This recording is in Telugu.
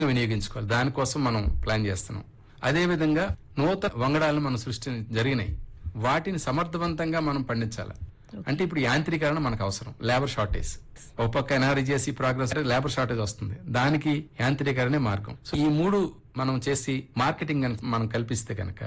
వినియోగించుకోవాలి. దానికోసం మనం ప్లాన్ చేస్తున్నాం. అదే విధంగా నూతన వంగడాలను మనం జరిగినాయి, వాటిని సమర్థవంతంగా మనం పండించాలి. అంటే ఇప్పుడు యాంత్రీకరణ మనకు అవసరం, లేబర్ షార్టేజ్. ఒక పక్క ఎన్ఆర్జీఎస్సీ ప్రోగ్రెస్, లేబర్ షార్టేజ్ వస్తుంది, దానికి యాంత్రీకరణే మార్గం. సో ఈ మూడు మనం చేసి మార్కెటింగ్ మనం కల్పిస్తే కనుక